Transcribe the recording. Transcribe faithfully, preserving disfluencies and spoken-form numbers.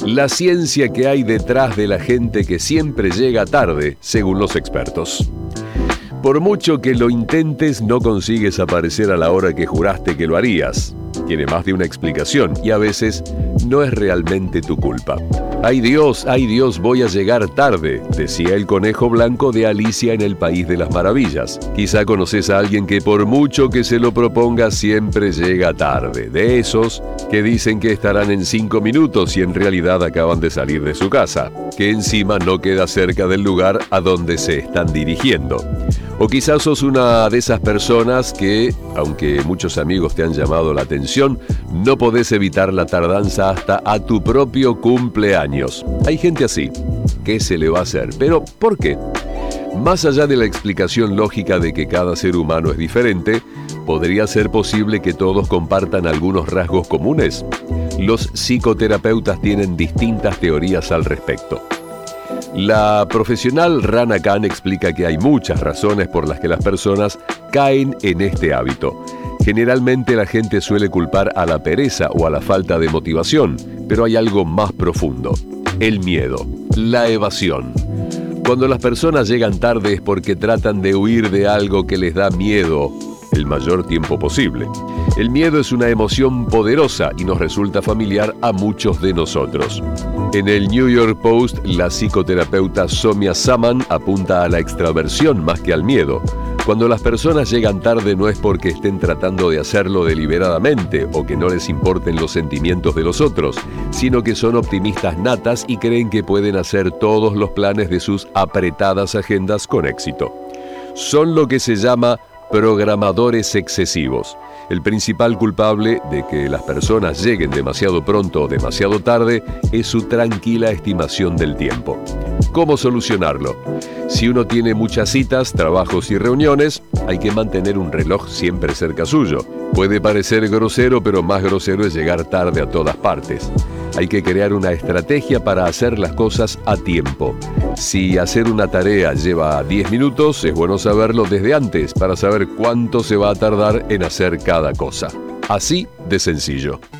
La ciencia que hay detrás de la gente que siempre llega tarde, según los expertos. Por mucho que lo intentes, no consigues aparecer a la hora que juraste que lo harías. Tiene más de una explicación y a veces no es realmente tu culpa. ¡Ay Dios, ay Dios, voy a llegar tarde!, decía el conejo blanco de Alicia en el País de las Maravillas. Quizá conoces a alguien que por mucho que se lo proponga siempre llega tarde. De esos que dicen que estarán en cinco minutos y en realidad acaban de salir de su casa, que encima no queda cerca del lugar a donde se están dirigiendo. O quizás sos una de esas personas que, aunque muchos amigos te han llamado la atención, no podés evitar la tardanza hasta a tu propio cumpleaños. Hay gente así. ¿Qué se le va a hacer? Pero, ¿por qué? Más allá de la explicación lógica de que cada ser humano es diferente, ¿podría ser posible que todos compartan algunos rasgos comunes? Los psicoterapeutas tienen distintas teorías al respecto. La profesional Rana Khan explica que hay muchas razones por las que las personas caen en este hábito. Generalmente la gente suele culpar a la pereza o a la falta de motivación, pero hay algo más profundo: el miedo, la evasión. Cuando las personas llegan tarde es porque tratan de huir de algo que les da miedo el mayor tiempo posible. El miedo es una emoción poderosa y nos resulta familiar a muchos de nosotros. En el New York Post, la psicoterapeuta Somia Saman apunta a la extraversión más que al miedo. Cuando las personas llegan tarde no es porque estén tratando de hacerlo deliberadamente o que no les importen los sentimientos de los otros, sino que son optimistas natas y creen que pueden hacer todos los planes de sus apretadas agendas con éxito. Son lo que se llama programadores excesivos. El principal culpable de que las personas lleguen demasiado pronto o demasiado tarde es su tranquila estimación del tiempo. ¿Cómo solucionarlo? Si uno tiene muchas citas, trabajos y reuniones, hay que mantener un reloj siempre cerca suyo. Puede parecer grosero, pero más grosero es llegar tarde a todas partes. Hay que crear una estrategia para hacer las cosas a tiempo. Si hacer una tarea lleva diez minutos, es bueno saberlo desde antes para saber cuánto se va a tardar en hacer cada cosa. Así de sencillo.